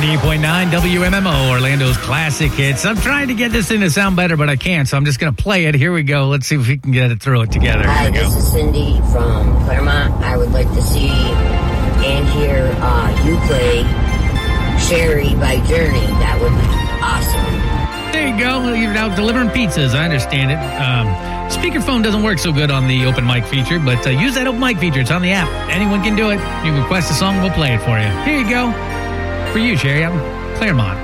98.9 WMMO, Orlando's classic hits. I'm trying to get this thing to sound better, but I can't, so I'm just going to play it. Here we go. Let's see if we can get it through it together. Hi, this is Cindy from Claremont. I would like to see and hear you play Sherry by Journey. That would be awesome. There you go. You're out delivering pizzas. I understand it. Speakerphone doesn't work so good on the open mic feature, but use that open mic feature. It's on the app. Anyone can do it. You request a song, we'll play it for you. Here you go. For you, Sherry, out in Claremont.